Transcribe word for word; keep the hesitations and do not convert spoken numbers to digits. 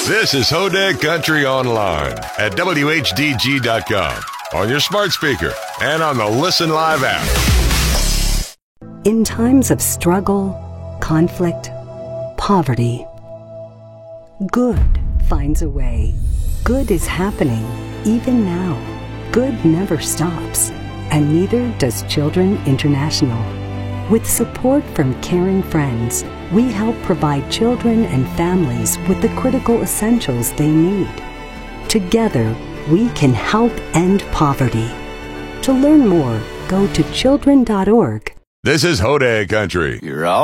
This is Hodag Country Online at W H D G dot com, on your smart speaker, and on the Listen Live app. In times of struggle, conflict, poverty, good finds a way. Good is happening, even now. Good never stops, and neither does Children International. With support from caring friends, we help provide children and families with the critical essentials they need. Together, we can help end poverty. To learn more, go to children dot org. This is Hodag Country. You're all